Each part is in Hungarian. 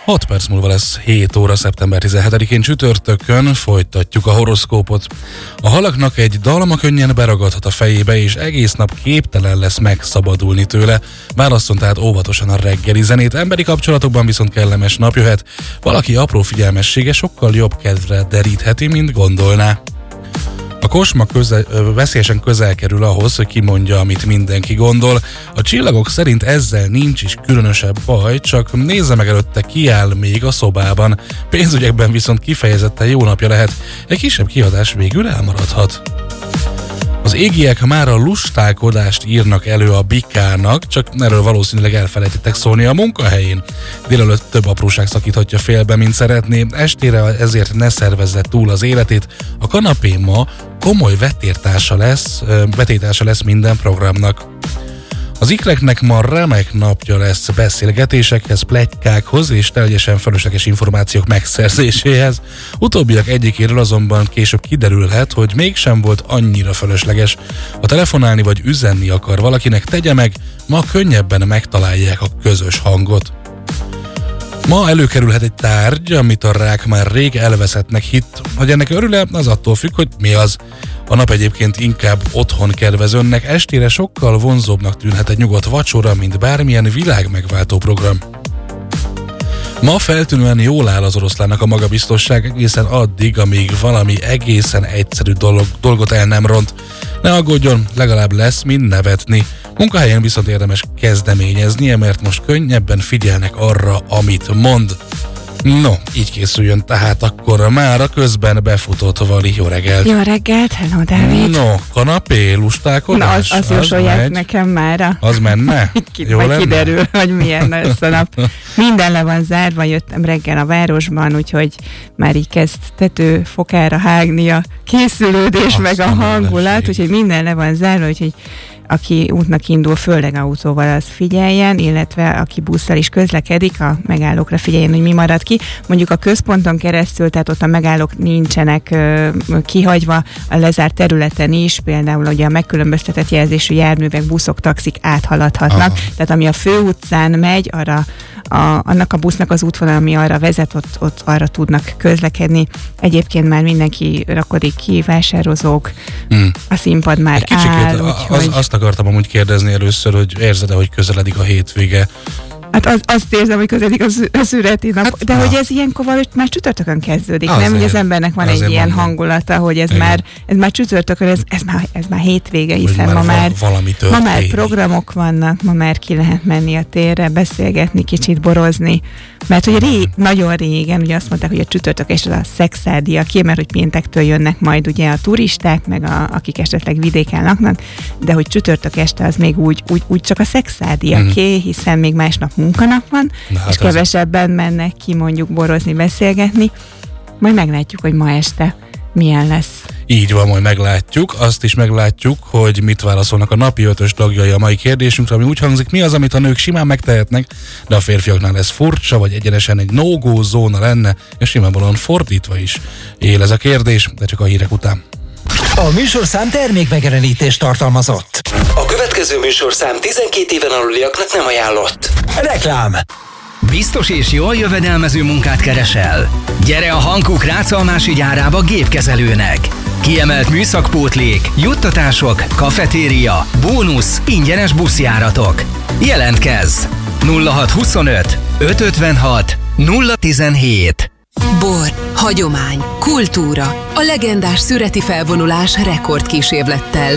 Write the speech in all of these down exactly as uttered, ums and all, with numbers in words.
hat perc múlva lesz hét óra, szeptember tizenhetedikén csütörtökön, folytatjuk a horoszkópot. A halaknak egy dalma könnyen beragadhat a fejébe, és egész nap képtelen lesz megszabadulni tőle. Válasszon tehát óvatosan a reggeli zenét, emberi kapcsolatokban viszont kellemes nap jöhet. Valaki apró figyelmessége sokkal jobb kedvre derítheti, mint gondolná. A kosma közel, veszélyesen közel kerül ahhoz, hogy kimondja, amit mindenki gondol. A csillagok szerint ezzel nincs is különösebb baj, csak nézze meg előtte, ki áll még a szobában. Pénzügyekben viszont kifejezetten jó napja lehet, egy kisebb kiadás végül elmaradhat. Az égiek már a lustálkodást írnak elő a bikának, csak erről valószínűleg elfelejtettek szólni a munkahelyén. Délelőtt több apróság szakíthatja félbe, mint szeretné, estére ezért ne szervezze túl az életét. A kanapé ma komoly vetértársa lesz, vetétársa lesz minden programnak. Az ikreknek ma remek napja lesz beszélgetésekhez, pletykákhoz és teljesen fölösleges információk megszerzéséhez. Utóbbiak egyikéről azonban később kiderülhet, hogy mégsem volt annyira fölösleges. Ha telefonálni vagy üzenni akar valakinek, tegye meg, ma könnyebben megtalálják a közös hangot. Ma előkerülhet egy tárgy, amit a rák már rég elveszettnek hitt. Hogy ennek örül-e, az attól függ, hogy mi az. A nap egyébként inkább otthon kedvez önnek, estére sokkal vonzóbbnak tűnhet egy nyugodt vacsora, mint bármilyen világmegváltó program. Ma feltűnően jól áll az oroszlánnak a magabiztosság egészen addig, amíg valami egészen egyszerű dolog, dolgot el nem ront. Ne aggódjon, legalább lesz mind nevetni. Munkahelyen viszont érdemes kezdeményeznie, mert most könnyebben figyelnek arra, amit mond. No, így készüljön tehát akkor már a közben befutott Vali. Jó reggelt! Jó reggelt, hello Dávid! No, kanapé, lustálkodás? Na, az, az jósolják nekem mára. Az menne? Jó lenne? Kiderül, hogy milyen lesz a nap. Minden le van zárva, jöttem reggel a városban, úgyhogy már így kezd tetőfokára hágni a készülődés, azt meg a hangulat, úgyhogy minden le van zárva, úgyhogy aki útnak indul, főleg autóval, az figyeljen, illetve aki busszal is közlekedik, a megállókra figyeljen, hogy mi marad ki. Mondjuk a központon keresztül, tehát ott a megállók nincsenek ö, kihagyva, a lezárt területen is, például ugye a megkülönböztetett jelzésű járművek, buszok, taxik áthaladhatnak. Aha. Tehát ami a főutcán megy, arra a, annak a busznak az útvonal, ami arra vezet, ott, ott arra tudnak közlekedni. Egyébként már mindenki rakodik ki, vásározók, hmm. a színpad már kicsikét, áll. Úgyhogy... Az, azt akartam amúgy kérdezni először, hogy érzed-e, hogy közeledik a hétvége? Hát az, azt érzem, hogy közeledik a szüreti nap, hát, de na. Hogy ez ilyenkor valahogy már csütörtökön kezdődik, azért, nem? Hogy az embernek van egy ilyen mondom. hangulata, hogy ez már, ez már csütörtökön, ez, ez, már, ez már hétvége, hiszen már ma már, ma már programok vannak, ma már ki lehet menni a térre, beszélgetni, kicsit borozni, mert hogy ré, nagyon régen, ugye azt mondták, hogy a csütörtök és a szexárdiaké, mert hogy péntektől jönnek majd ugye a turisták, meg a, akik esetleg vidéken laknak, de hogy csütörtök este az még úgy, úgy, úgy csak a szexárdiaké, mm. hiszen még másnap munkanap van, hát és kevesebben mennek ki mondjuk borozni, beszélgetni. Majd meglátjuk, hogy ma este milyen lesz. Így van, majd meglátjuk. Azt is meglátjuk, hogy mit válaszolnak a napi ötös tagjai a mai kérdésünkre, ami úgy hangzik, mi az, amit a nők simán megtehetnek, de a férfiaknál ez furcsa, vagy egyenesen egy no-go zóna lenne, és simán fordítva is él ez a kérdés, de csak a hírek után. A műsorszám termékmegjelenítést tartalmazott. A következő műsorszám tizenkét éven aluliaknak nem ajánlott. Reklám. Biztos és jól jövedelmező munkát keresel? Gyere a Hankook Rácalmási gyárába gépkezelőnek! Kiemelt műszakpótlék, juttatások, kafetéria, bónusz, ingyenes buszjáratok. Jelentkezz! nulla hat huszonöt ötszázötvenhat nulla tizenhét. Bor, hagyomány, kultúra, a legendás szüreti felvonulás rekordkísérlettel.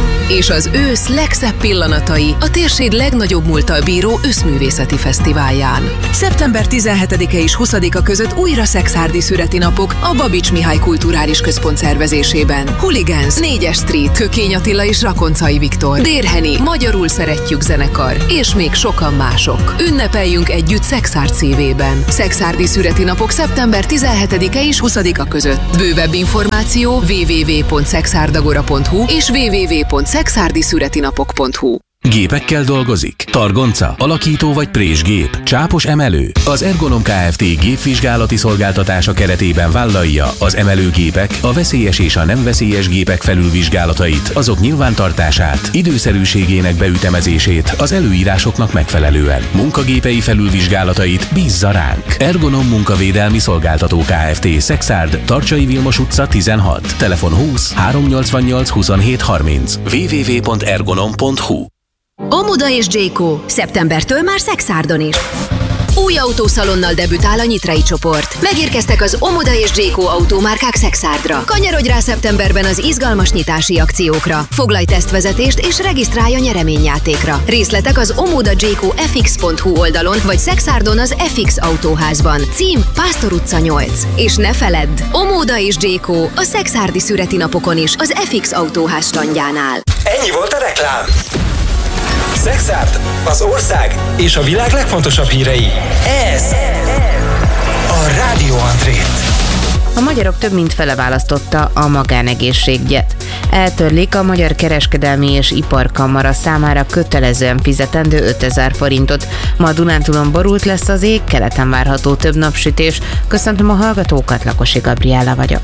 És az ősz legszebb pillanatai a térség legnagyobb múlttal bíró őszművészeti fesztiválján. szeptember tizenhetedike és huszadika között újra Szekszárdi szüreti napok a Babics Mihály Kulturális Központ szervezésében. Hooligans, négyes Street, Kökény Attila és Rakoncai Viktor, Dérheni, Magyarul szeretjük zenekar, és még sokan mások. Ünnepeljünk együtt Szekszárd szívében. Szekszárdi szüreti napok szeptember tizenhetedike és huszadika között. Bővebb információ double-u double-u double-u pont szexárdagora pont hu és double-u double-u double-u pont szexárdi szüreti napok pont hu. Gépekkel dolgozik? Targonca, alakító vagy présgép, csápos emelő? Az Ergonom Kft. Gépvizsgálati szolgáltatása keretében vállalja az emelőgépek, a veszélyes és a nem veszélyes gépek felülvizsgálatait, azok nyilvántartását, időszerűségének beütemezését az előírásoknak megfelelően. Munkagépei felülvizsgálatait bízza ránk. Ergonom Munkavédelmi Szolgáltató Kft. Szexárd, Tarcsai Vilmos utca tizenhat, telefon húsz háromnyolcvannyolc huszonhét harminc, double-u double-u double-u pont ergonom pont hu. Omoda és Jayco. Szeptembertől már Szexárdon is. Új autószalonnal debütál a Nyitrai csoport. Megérkeztek az Omoda és Jayco autómárkák Szexárdra. Kanyarodj rá szeptemberben az izgalmas nyitási akciókra. Foglalj tesztvezetést és regisztrálj a nyereményjátékra. Részletek az omoda jayco f x pont hu oldalon vagy Szexárdon az ef iksz autóházban. Cím Pásztor utca nyolc. És ne feledd, Omoda és Jayco a szexárdi szüreti napokon is az ef iksz autóház standjánál. Ennyi volt a reklám. Szexárd, az ország és a világ legfontosabb hírei. Ez a Rádió Andrét. A magyarok több mint fele választotta a magánegészségügyet. Eltörlik a Magyar Kereskedelmi és Iparkamara számára kötelezően fizetendő ötezer forintot. Ma Dunántúlon borult lesz az ég, keleten várható több napsütés. Köszöntöm a hallgatókat, Lakosi Gabriella vagyok.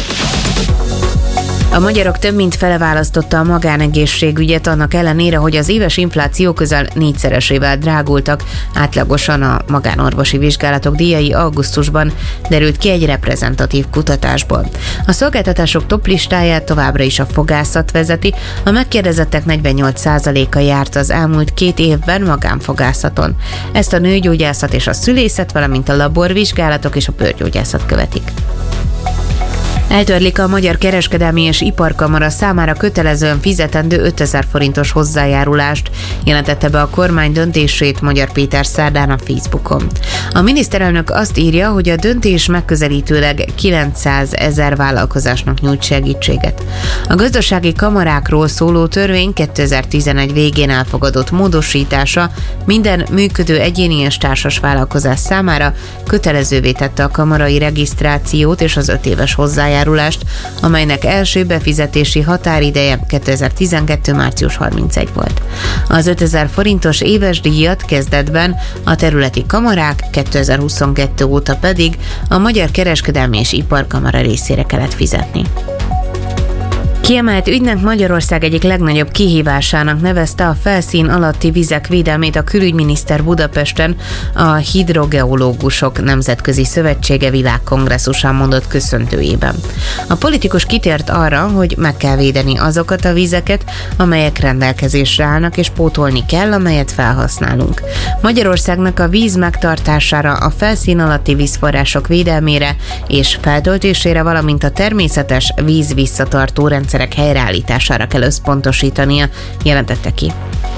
A magyarok több mint fele választotta a magánegészségügyet, annak ellenére, hogy az éves infláció közel négyszeresével drágultak. Átlagosan a magánorvosi vizsgálatok díjai augusztusban, derült ki egy reprezentatív kutatásból. A szolgáltatások toplistáját továbbra is a fogászat vezeti, a megkérdezettek negyvennyolc százaléka járt az elmúlt két évben magánfogászaton. Ezt a nőgyógyászat és a szülészet, valamint a laborvizsgálatok és a bőrgyógyászat követik. Eltörlik a Magyar Kereskedelmi és Iparkamara számára kötelezően fizetendő ötezer forintos hozzájárulást, jelentette be a kormány döntését Magyar Péter szerdán a Facebookon. A miniszterelnök azt írja, hogy a döntés megközelítőleg kilencszázezer vállalkozásnak nyújt segítséget. A gazdasági kamarákról szóló törvény kétezer-tizenegy végén elfogadott módosítása minden működő egyéni és társas vállalkozás számára kötelezővé tette a kamarai regisztrációt és az öt éves hozzájárulást, amelynek első befizetési határideje kétezer-tizenkettő március harmincegy volt. Az ötezer forintos éves díjat kezdetben a területi kamarák, kétezer-huszonkettő óta pedig a Magyar Kereskedelmi és Iparkamara részére kellett fizetni. Kiemelt ügynek Magyarország egyik legnagyobb kihívásának nevezte a felszín alatti vizek védelmét a külügyminiszter Budapesten a Hidrogeológusok Nemzetközi Szövetsége világkongresszusán mondott köszöntőjében. A politikus kitért arra, hogy meg kell védeni azokat a vizeket, amelyek rendelkezésre állnak, és pótolni kell, amelyet felhasználunk. Magyarországnak a víz megtartására, a felszín alatti vízforrások védelmére és feltöltésére, valamint a természetes víz visszatartó rendszer helyreállítására kell összpontosítania, jelentette ki.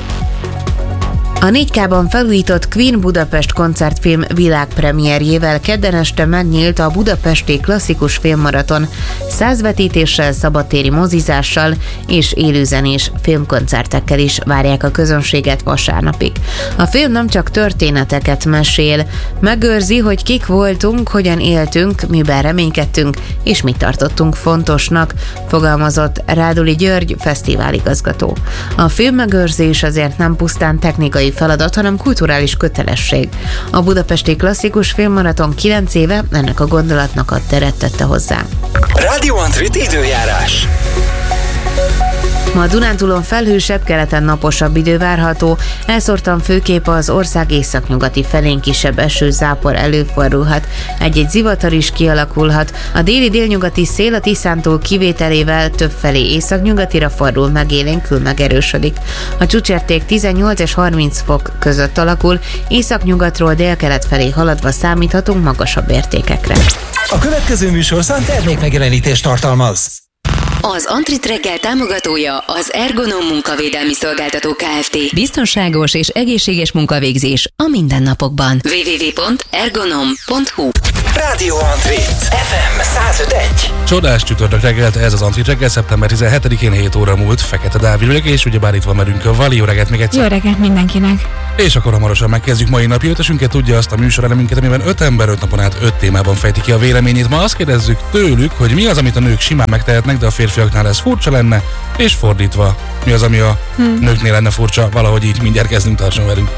A négy ká-ban felújított Queen Budapest koncertfilm világpremierjével kedden este megnyílt a Budapesti Klasszikus Filmmaraton, száz vetítéssel, szabadtéri mozizással és élőzenés filmkoncertekkel is várják a közönséget vasárnapig. A film nem csak történeteket mesél, megőrzi, hogy kik voltunk, hogyan éltünk, miben reménykedtünk és mit tartottunk fontosnak, fogalmazott Ráduli György fesztiváligazgató. A filmmegőrzés azért nem pusztán technikai feladat, hanem kulturális kötelesség. A Budapesti Klasszikus Filmmaraton kilenc éve ennek a gondolatnak a teret tette hozzá. Rádió Andrét időjárás. Ma a Dunántúlon felhősebb, keleten naposabb idő várható, elszórtan főképp az ország északnyugati felén kisebb esőzápor előfordulhat, egy-egy zivatar is kialakulhat, a déli-délnyugati szél a Tiszántúl kivételével többfelé északnyugatira fordul, megélénkül, megerősödik. A csúcsérték tizennyolc és harminc fok között alakul, északnyugatról délkelet felé haladva számíthatunk magasabb értékekre. A következő műsorszám termékmegjelenítést tartalmaz. Az Antrit reggel támogatója az Ergonom Munkavédelmi Szolgáltató Kft. Biztonságos és egészséges munkavégzés a mindennapokban. double-u double-u double-u pont ergonom pont hu. Rádió Andrét, ef em száz öt egy. Csodás csütörtök reggelt, ez az Antrit reggel, szeptember tizenhetedikén hét óra múlt, Fekete Dávid vagyok, és ugyebár itt van velünk a Vali. Jó reggelt még egyszer. Jó reggelt mindenkinek. És akkor hamarosan megkezdjük mai napi ötösünket, tudja azt a műsorelemünket, amiben öt ember öt napon át öt témában fejti ki a véleményét. Ma azt kérdezzük tőlük, hogy mi az, amit a nők simán megtehetnek, de a férfiaknál ez furcsa lenne, és fordítva. mi az, ami a hmm. nőknél lenne furcsa, valahogy így mindjárt kezdünk, tartson velünk.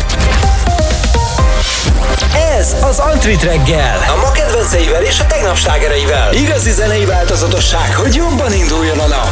Ez az Antrit reggel, a ma kedvenceivel és a tegnap slágereivel. Igazi zenei változatosság, hogy jobban induljon a nap.